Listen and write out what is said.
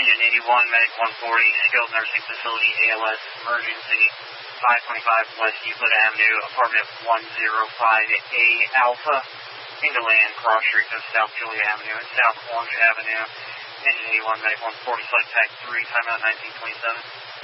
Engine 81, Medic 140, Skilled Nursing Facility, ALS, Emergency, 525 West Euclid Avenue, Apartment 105A Alpha, England, cross streets of South Julia Avenue and South Orange Avenue. Engine 81, Medic 140, Flight Tag 3, timeout 1927.